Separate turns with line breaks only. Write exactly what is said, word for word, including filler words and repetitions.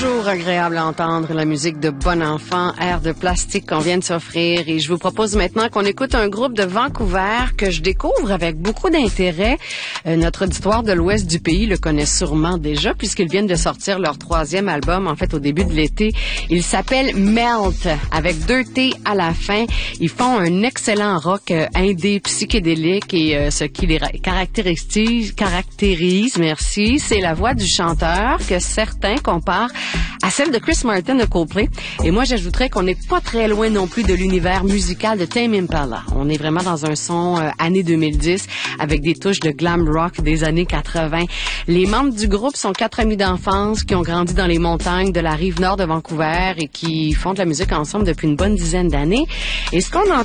Toujours agréable à entendre la musique de Bon Enfant, Air de plastique qu'on vient de s'offrir. Et je vous propose maintenant qu'on écoute un groupe de Vancouver que je découvre avec beaucoup d'intérêt. Euh, notre auditoire de l'ouest du pays le connaît sûrement déjà puisqu'ils viennent de sortir leur troisième album, en fait, au début de l'été. Il s'appelle Melt, avec deux T à la fin. Ils font un excellent rock euh, indé psychédélique et euh, ce qui les caractérise, caractérise, merci, c'est la voix du chanteur que certains comparent à celle de Chris Martin de Coldplay. Et moi, j'ajouterais qu'on n'est pas très loin non plus de l'univers musical de Tame Impala. On est vraiment dans un son euh, année deux mille dix avec des touches de glam rock des années quatre-vingts. Les membres du groupe sont quatre amis d'enfance qui ont grandi dans les montagnes de la rive nord de Vancouver et qui font de la musique ensemble depuis une bonne dizaine d'années. Et ce qu'on entend